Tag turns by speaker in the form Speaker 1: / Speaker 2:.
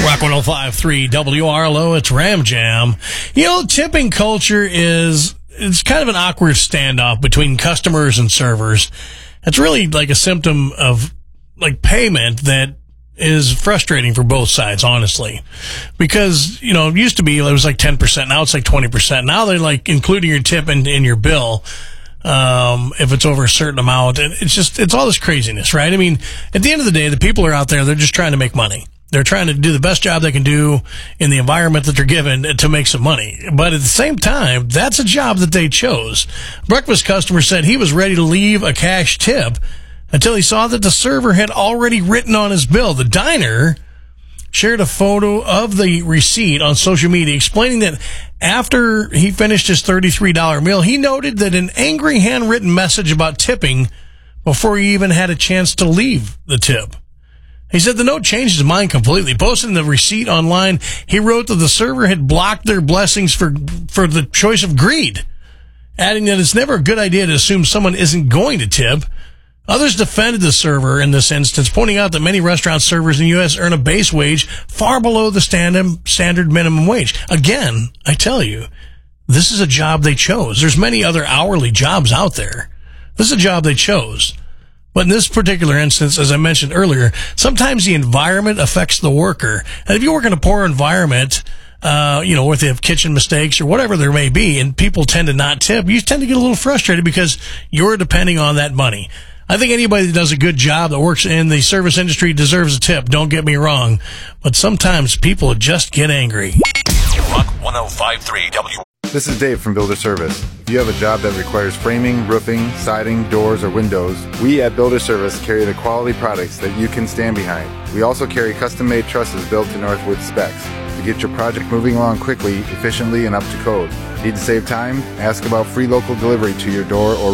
Speaker 1: Rock 105.3 WRLO, it's Ram Jam. You know, tipping culture it's kind of an awkward standoff between customers and servers. It's really like a symptom of like payment that is frustrating for both sides, honestly. Because, you know, it used to be it was like 10%, now it's like 20%. Now they're like including your tip in your bill. If it's over a certain amount, and it's all this craziness, right? I mean, at the end of the day, the people are out there, they're just trying to make money. They're trying to do the best job they can do in the environment that they're given to make some money. But at the same time, that's a job that they chose. Breakfast customer said he was ready to leave a cash tip until he saw that the server had already written on his bill. The diner shared a photo of the receipt on social media, explaining that after he finished his $33 meal, he noted that an angry handwritten message about tipping before he even had a chance to leave the tip. He said the note changed his mind completely. Posting the receipt online, he wrote that the server had blocked their blessings for the choice of greed, adding that it's never a good idea to assume someone isn't going to tip. Others defended the server in this instance, pointing out that many restaurant servers in the U.S. earn a base wage far below the standard minimum wage. Again, I tell you, this is a job they chose. There's many other hourly jobs out there. This is a job they chose. But in this particular instance, as I mentioned earlier, sometimes the environment affects the worker. And if you work in a poor environment, where they have kitchen mistakes or whatever there may be, and people tend to not tip, you tend to get a little frustrated because you're depending on that money. I think anybody that does a good job that works in the service industry deserves a tip, don't get me wrong. But sometimes people just get angry.
Speaker 2: Rock 105.3 W.
Speaker 3: This is Dave from Builder Service. If you have a job that requires framing, roofing, siding, doors, or windows, we at Builder Service carry the quality products that you can stand behind. We also carry custom-made trusses built to Northwood specs to get your project moving along quickly, efficiently, and up to code. Need to save time? Ask about free local delivery to your door or